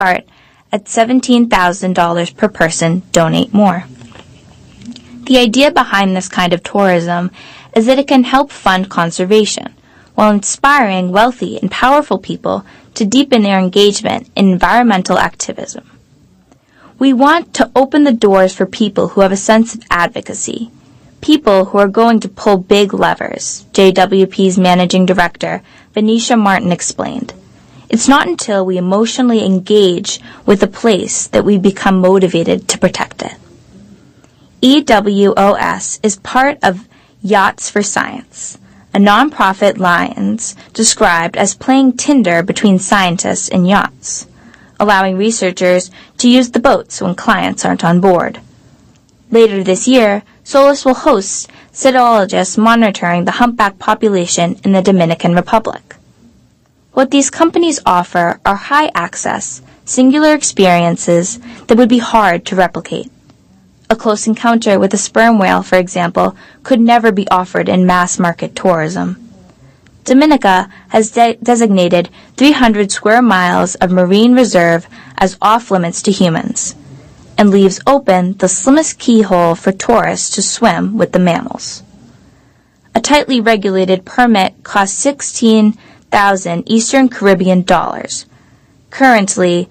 start at $17,000 per person. Donate more. The idea behind this kind of tourism is that it can help fund conservation, while inspiring wealthy and powerful people to deepen their engagement in environmental activism. We want to open the doors for people who have a sense of advocacy, people who are going to pull big levers, JWP's managing director, Venetia Martin, explained. It's not until we emotionally engage with a place that we become motivated to protect it. EWOS is part of Yachts for Science, a nonprofit Lions described as playing Tinder between scientists and yachts, allowing researchers to use the boats when clients aren't on board. Later this year, Solis will host cetologists monitoring the humpback population in the Dominican Republic. What these companies offer are high-access, singular experiences that would be hard to replicate. A close encounter with a sperm whale, for example, could never be offered in mass-market tourism. Dominica has designated 300 square miles of marine reserve as off-limits to humans, and leaves open the slimmest keyhole for tourists to swim with the mammals. A tightly regulated permit costs 16,000 Eastern Caribbean dollars, currently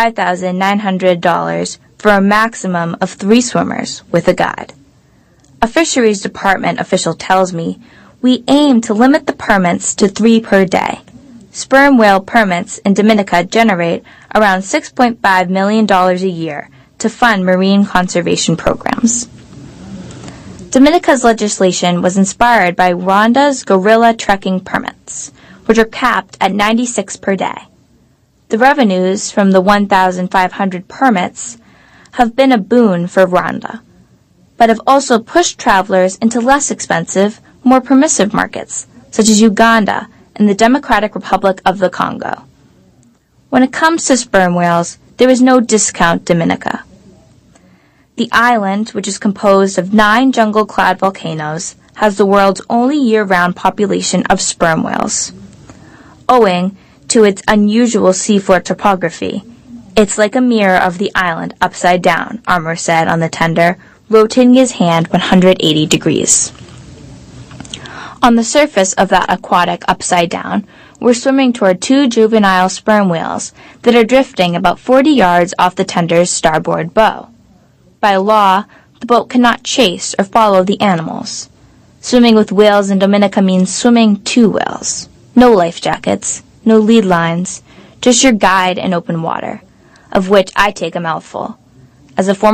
$5,900 for a maximum of 3 swimmers with a guide. A fisheries department official tells me we aim to limit the permits to 3 per day. Sperm whale permits in Dominica generate around $6.5 million a year to fund marine conservation programs. Dominica's legislation was inspired by Rwanda's gorilla trekking permits, which are capped at 96 per day. The revenues from the 1,500 permits have been a boon for Rwanda, but have also pushed travelers into less expensive, more permissive markets, such as Uganda and the Democratic Republic of the Congo. When it comes to sperm whales, there is no discount Dominica. The island, which is composed of 9 jungle-clad volcanoes, has the world's only year-round population of sperm whales. Owing to its unusual seafloor topography, it's like a mirror of the island upside down, Armour said on the tender, rotating his hand 180 degrees. On the surface of that aquatic upside down, we're swimming toward 2 juvenile sperm whales that are drifting about 40 yards off the tender's starboard bow. By law, the boat cannot chase or follow the animals. Swimming with whales in Dominica means swimming to whales. No life jackets, no lead lines, just your guide in open water, of which I take a mouthful. As a former